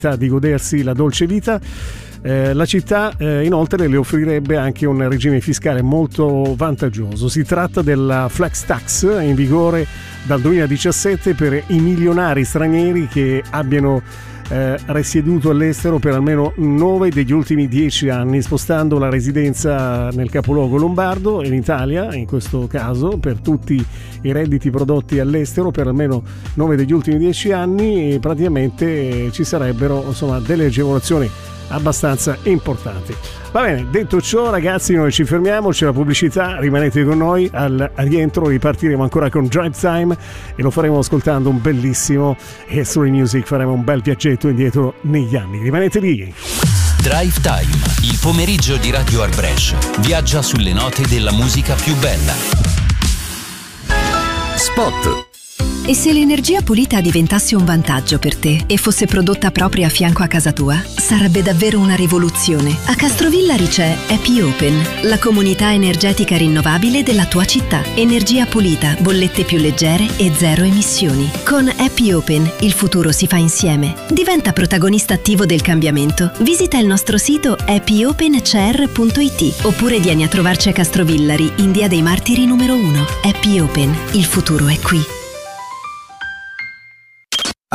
di godersi la dolce vita. La città inoltre le offrirebbe anche un regime fiscale molto vantaggioso. Si tratta della Flex Tax in vigore dal 2017 per i milionari stranieri che abbiano risieduto all'estero per almeno 9 degli ultimi 10 anni, spostando la residenza nel capoluogo lombardo, in Italia in questo caso, per tutti i redditi prodotti all'estero per almeno 9 degli ultimi 10 anni. Praticamente ci sarebbero insomma delle agevolazioni abbastanza importanti. Va bene, detto ciò ragazzi, noi ci fermiamo, c'è la pubblicità, rimanete con noi, al rientro ripartiremo ancora con Drive Time e lo faremo ascoltando un bellissimo History Music, faremo un bel viaggetto indietro negli anni, rimanete lì. Drive Time, il pomeriggio di Radio Arbresh, viaggia sulle note della musica più bella. Spot. E se l'energia pulita diventasse un vantaggio per te e fosse prodotta proprio a fianco a casa tua, sarebbe davvero una rivoluzione. A Castrovillari c'è Happy Open, la comunità energetica rinnovabile della tua città. Energia pulita, bollette più leggere e zero emissioni. Con Happy Open il futuro si fa insieme. Diventa protagonista attivo del cambiamento. Visita il nostro sito happyopencr.it oppure vieni a trovarci a Castrovillari in Via dei Martiri numero 1. Happy Open, il futuro è qui.